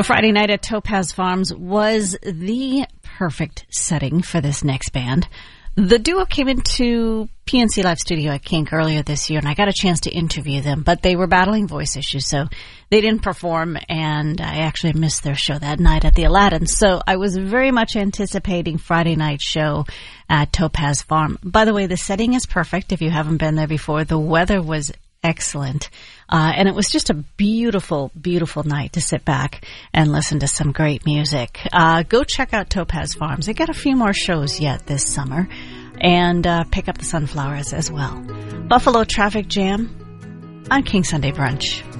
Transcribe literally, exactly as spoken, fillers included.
A Friday night at Topaz Farms was the perfect setting for this next band. The duo came into P N C Live Studio at Kink earlier this year, and I got a chance to interview them, but they were battling voice issues, so they didn't perform, and I actually missed their show that night at the Aladdin. So I was very much anticipating Friday night show at Topaz Farm. By the way, the setting is perfect if you haven't been there before. The weather was excellent. Uh, and it was just a beautiful, beautiful night to sit back and listen to some great music. Uh, go check out Topaz Farms. They got a few more shows yet this summer. And uh, pick up the Sunflowers as well. Buffalo Traffic Jam on King Sunday Brunch.